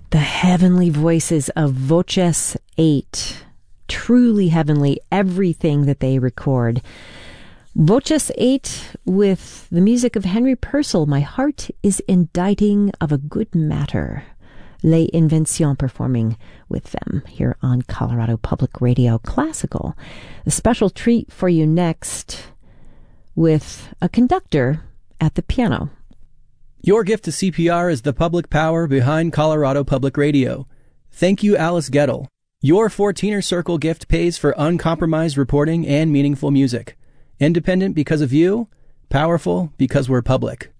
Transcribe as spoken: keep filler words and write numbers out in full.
The heavenly voices of Voces eight. Truly heavenly, everything that they record. Voces eight with the music of Henry Purcell, My Heart is Inditing of a Good Matter. Les Inventions performing with them here on Colorado Public Radio Classical. A special treat for you next with a conductor at the piano. Your gift to C P R is the public power behind Colorado Public Radio. Thank you, Alice Gettle. Your fourteener Circle gift pays for uncompromised reporting and meaningful music. Independent because of you, powerful because we're public.